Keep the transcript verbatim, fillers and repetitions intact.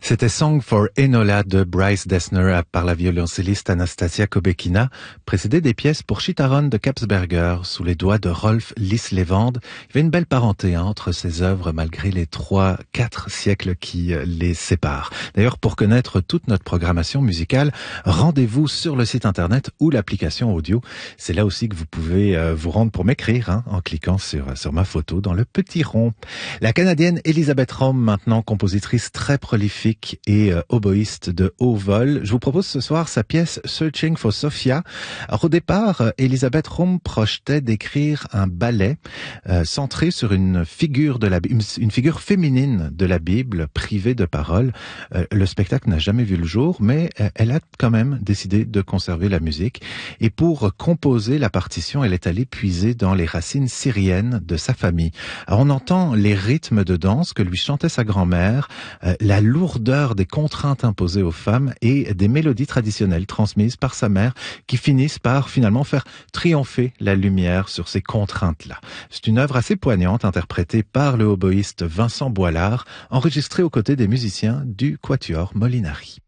C'était Song for Enola de Bryce Dessner par la violoncelliste Anastasia Kobekina, précédé des pièces pour Chitaron de Kapsberger sous les doigts de Rolf Lislevand. Il y avait une belle parenté hein, entre ces œuvres malgré les trois, quatre siècles qui les séparent. D'ailleurs, pour connaître toute notre programmation musicale, rendez-vous sur le site internet ou l'application audio. C'est là aussi que vous pouvez euh, vous rendre pour m'écrire hein, en cliquant sur, sur ma photo dans le petit rond. La Canadienne Elisabeth Röhm, maintenant compositrice très prolifique et euh, oboïste de haut vol. Je vous propose ce soir sa pièce Searching for Sophia. Alors au départ, euh, Elisabeth Röhm projetait d'écrire un ballet euh, centré sur une figure de la une, une figure féminine de la Bible privée de paroles. Euh, le spectacle n'a jamais vu le jour, mais euh, elle a quand même décidé de conserver la musique. Et pour composer la partition, elle est allée puiser dans les racines syriennes de sa famille. Alors on entend les rythmes de danse que lui chantait sa grand-mère, euh, la lourdeur des contraintes imposées aux femmes et des mélodies traditionnelles transmises par sa mère qui finissent par finalement faire triompher la lumière sur ces contraintes-là. C'est une œuvre assez poignante interprétée par le oboïste Vincent Boilard, enregistrée aux côtés des musiciens du Quatuor Molinari.